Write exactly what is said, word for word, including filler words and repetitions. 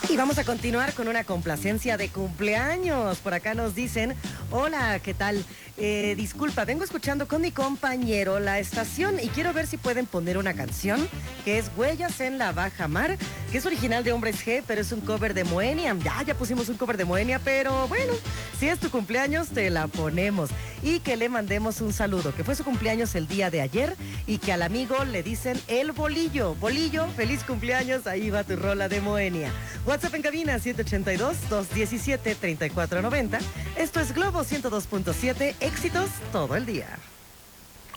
Y vamos a continuar con una complacencia de cumpleaños. Por acá nos dicen, hola, ¿qué tal? Eh, disculpa, vengo escuchando con mi compañero la estación y quiero ver si pueden poner una canción que es Huellas en la Baja Mar, que es original de Hombres G, pero es un cover de Moenia. Ya, ya pusimos un cover de Moenia, pero bueno, si es tu cumpleaños, te la ponemos. Y que le mandemos un saludo, que fue su cumpleaños el día de ayer y que al amigo le dicen el Bolillo. Bolillo, feliz cumpleaños, ahí va tu rola de Moenia. WhatsApp en cabina siete ocho dos, dos uno siete, tres cuatro nueve cero. Esto es Globo ciento dos punto siete, éxitos todo el día.